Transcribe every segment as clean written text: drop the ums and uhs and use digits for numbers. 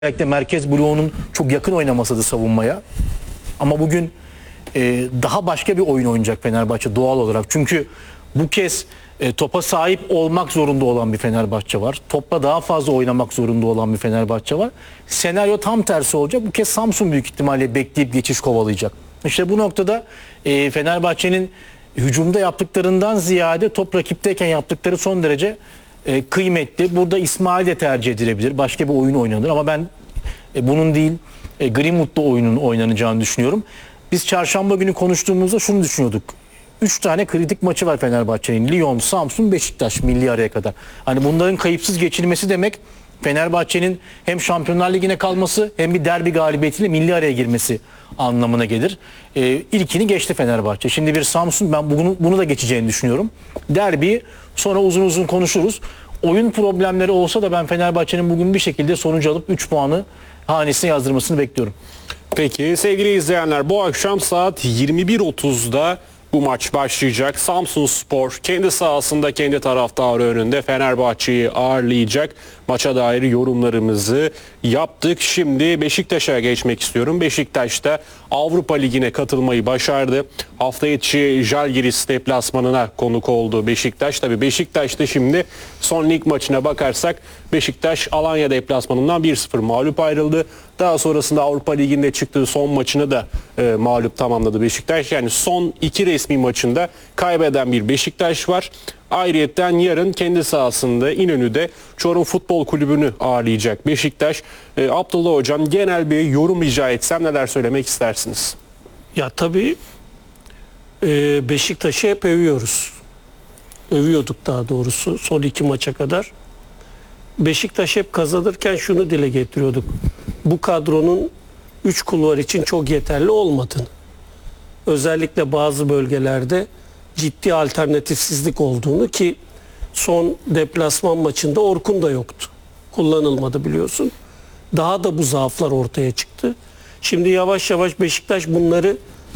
Özellikle merkez bloğunun çok yakın oynaması savunmaya. Ama bugün daha başka bir oyun oynayacak Fenerbahçe doğal olarak. Çünkü bu kez topa sahip olmak zorunda olan bir Fenerbahçe var. Topla daha fazla oynamak zorunda olan bir Fenerbahçe var. Senaryo tam tersi olacak. Bu kez Samsun büyük ihtimalle bekleyip geçiş kovalayacak. İşte bu noktada Fenerbahçe'nin hücumda yaptıklarından ziyade top rakipteyken yaptıkları son derece kıymetli. Burada İsmail de tercih edilebilir. Başka bir oyun oynanır ama ben bunun değil Greenwood'da oyunun oynanacağını düşünüyorum. Biz çarşamba günü konuştuğumuzda şunu düşünüyorduk. 3 tane kritik maçı var Fenerbahçe'nin. Lyon, Samsun, Beşiktaş milli araya kadar. Hani bunların kayıpsız geçilmesi demek Fenerbahçe'nin hem Şampiyonlar Ligi'ne kalması hem bir derbi galibiyetiyle milli araya girmesi anlamına gelir. İlkini geçti Fenerbahçe. Şimdi bir Samsun, ben bunu da geçeceğini düşünüyorum. Derbi sonra uzun uzun konuşuruz. Oyun problemleri olsa da ben Fenerbahçe'nin bugün bir şekilde sonuç alıp 3 puanı hanesine yazdırmasını bekliyorum. Peki sevgili izleyenler, bu akşam saat 21.30'da bu maç başlayacak. Samsunspor kendi sahasında kendi taraftarı önünde Fenerbahçe'yi ağırlayacak. Maça dair yorumlarımızı yaptık. Şimdi Beşiktaş'a geçmek istiyorum. Beşiktaş'ta Avrupa Ligi'ne katılmayı başardı. Hafta içi Žalgiris deplasmanına konuk oldu Beşiktaş. Tabii Beşiktaş'ta şimdi son lig maçına bakarsak Beşiktaş Alanya deplasmanından 1-0 mağlup ayrıldı. Daha sonrasında Avrupa Ligi'nde çıktığı son maçını da mağlup tamamladı Beşiktaş. Yani son 2 resmi maçında kaybeden bir Beşiktaş var. Ayrıyeten yarın kendi sahasında İnönü'de Çorum Futbol Kulübü'nü ağırlayacak Beşiktaş. Abdullah Hocam, genel bir yorum rica etsem neler söylemek istersiniz? Ya tabii Beşiktaş'ı hep övüyoruz. Övüyorduk daha doğrusu son 2 maça kadar. Beşiktaş hep kazanırken şunu dile getiriyorduk. Bu kadronun 3 kulvar için çok yeterli olmadığını. Özellikle bazı bölgelerde ciddi alternatifsizlik olduğunu, ki son deplasman maçında Orkun da yoktu. Kullanılmadı biliyorsun. Daha da bu zaaflar ortaya çıktı. Şimdi yavaş yavaş Beşiktaş bunları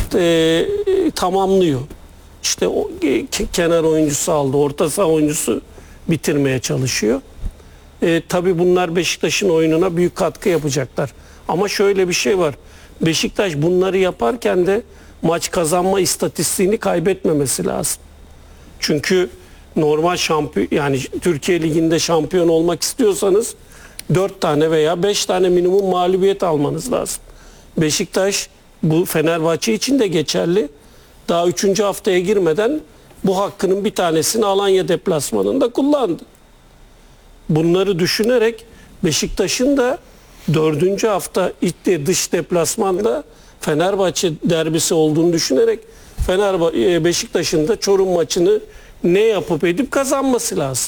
tamamlıyor. İşte o kenar oyuncusu aldı, orta saha oyuncusu bitirmeye çalışıyor. Tabii bunlar Beşiktaş'ın oyununa büyük katkı yapacaklar. Ama şöyle bir şey var. Beşiktaş bunları yaparken de maç kazanma istatistiğini kaybetmemesi lazım. Çünkü normal şampiyon, yani Türkiye Ligi'nde şampiyon olmak istiyorsanız 4 tane veya 5 tane minimum mağlubiyet almanız lazım. Beşiktaş, bu Fenerbahçe için de geçerli. Daha 3. haftaya girmeden bu hakkının bir tanesini Alanya deplasmanında kullandı. Bunları düşünerek Beşiktaş'ın da 4. hafta dış deplasmanda Fenerbahçe derbisi olduğunu düşünerek Beşiktaş'ın da Çorum maçını ne yapıp edip kazanması lazım.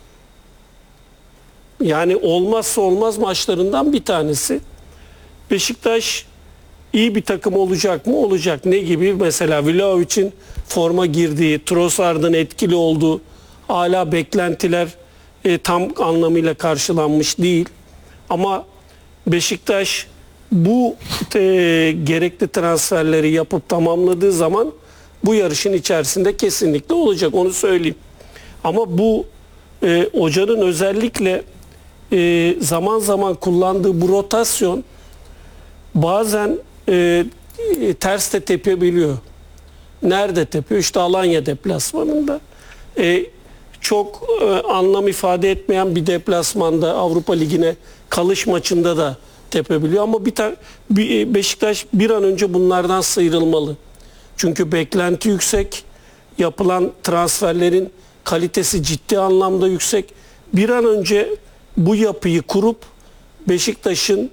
Yani olmazsa olmaz maçlarından bir tanesi. Beşiktaş iyi bir takım olacak mı? Olacak. Ne gibi? Mesela Vlahovic'in forma girdiği, Trossard'ın etkili olduğu, hala beklentiler tam anlamıyla karşılanmış değil. Ama Beşiktaş bu gerekli transferleri yapıp tamamladığı zaman bu yarışın içerisinde kesinlikle olacak, onu söyleyeyim. Ama bu hocanın özellikle zaman zaman kullandığı bu rotasyon bazen ters de tepebiliyor. Nerede tepiyor? İşte Alanya deplasmanında. Çok anlam ifade etmeyen bir deplasmanda Avrupa Ligi'ne kalış maçında da tepebiliyor. Ama Beşiktaş bir an önce bunlardan sıyrılmalı. Çünkü beklenti yüksek. Yapılan transferlerin kalitesi ciddi anlamda yüksek. Bir an önce bu yapıyı kurup Beşiktaş'ın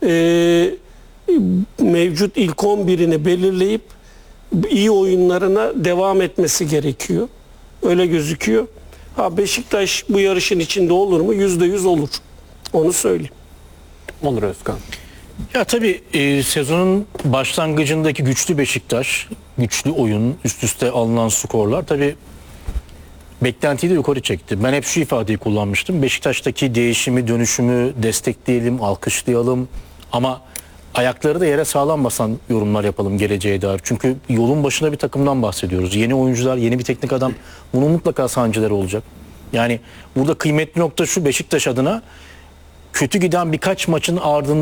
mevcut ilk 11'ini belirleyip iyi oyunlarına devam etmesi gerekiyor. Öyle gözüküyor. Beşiktaş bu yarışın içinde olur mu? %100 olur. Onu söyleyeyim. Onur Özkan. Ya tabii sezonun başlangıcındaki güçlü Beşiktaş, güçlü oyun, üst üste alınan skorlar tabii beklentiyi de yukarı çekti. Ben hep şu ifadeyi kullanmıştım. Beşiktaş'taki değişimi, dönüşümü destekleyelim, alkışlayalım ama ayakları da yere sağlam basan yorumlar yapalım geleceğe dair. Çünkü yolun başına bir takımdan bahsediyoruz. Yeni oyuncular, yeni bir teknik adam. Bunun mutlaka sancıları olacak. Yani burada kıymetli nokta şu: Beşiktaş adına kötü giden birkaç maçın ardından